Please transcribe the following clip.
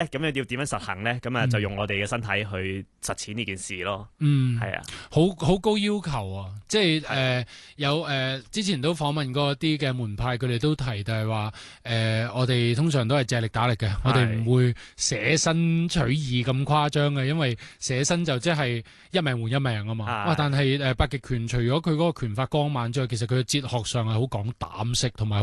咁樣要點樣實行咧？咁啊就用我哋嘅身體去實踐呢件事咯。係啊， 好高要求啊！即係有之前都訪問過一啲嘅門派，佢哋都提就係話我哋通常都係借力打力嘅，我哋唔會捨身取義咁誇張嘅，因為捨身就即係一命換一命啊嘛。但係八極拳除咗佢嗰個拳法光猛之外，其實佢嘅哲學上係好講膽識同埋。